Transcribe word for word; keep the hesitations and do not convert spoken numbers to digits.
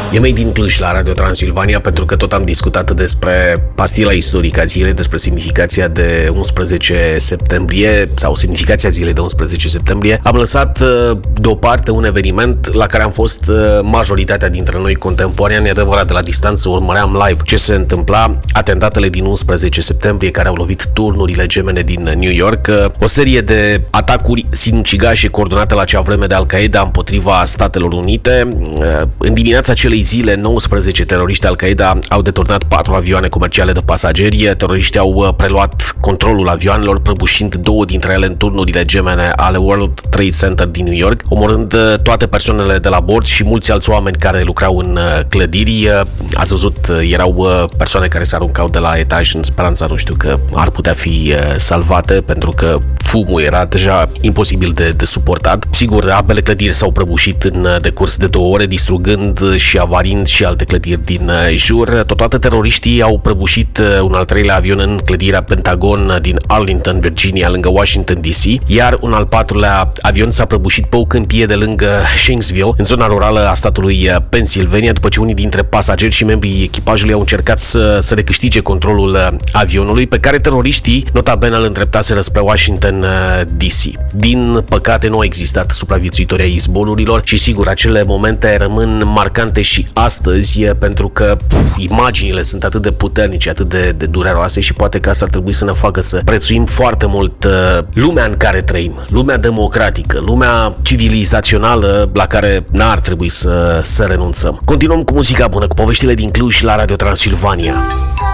E mai din Cluj la Radio Transilvania, pentru că tot am discutat despre pastila istorică a zilei, despre semnificația de unsprezece septembrie sau semnificația zilei de unsprezece septembrie. Am lăsat deoparte un eveniment la care am fost majoritatea dintre noi contemporeani, adevărat, de la distanță urmăream live ce se întâmpla, atentatele din unsprezece septembrie care au lovit turnurile gemene din New York, o serie de atacuri sinucigașe coordonate la acea vreme de Al-Qaeda împotriva Statelor Unite. În dimineața acelei zile, nouăsprezece teroriști Al-Qaeda au deturnat patru avioane comerciale de pasageri. Teroriștii au preluat controlul avioanelor, prăbușind două dintre ele în turnurile gemene ale World Trade Center din New York, omorând toate persoanele de la bord și mulți alți oameni care lucrau în clădiri. Ați văzut, erau persoane care se aruncau de la etaj în speranța, nu știu, că ar putea fi salvate, pentru că fumul era deja imposibil de, de suportat. Sigur, ambele clădiri s-au prăbușit în decurs de două ore, distrugând și avarind și alte clădiri din jur. Totodată teroriștii au prăbușit un al treilea avion în clădirea Pentagon din Arlington, Virginia, lângă Washington D C, iar un al patrulea avion s-a prăbușit pe o câmpie de lângă Shanksville, în zona rurală a statului Pennsylvania, după ce unii dintre pasageri și membrii echipajului au încercat să, să recâștige controlul avionului, pe care teroriștii, nota bene, îl îndreptaseră spre Washington D C. Din păcate, nu a existat supraviețuitori ai izborurilor și, sigur, acele momente rămân marcante și astăzi, pentru că puf, imaginile sunt atât de puternice, atât de, de dureroase și poate că asta ar trebui să ne facă să prețuim foarte mult uh, lumea în care trăim, lumea democratică, lumea civilizațională la care n-ar trebui să, să renunțăm. Continuăm cu muzica bună, cu poveștile din Cluj la Radio Transilvania.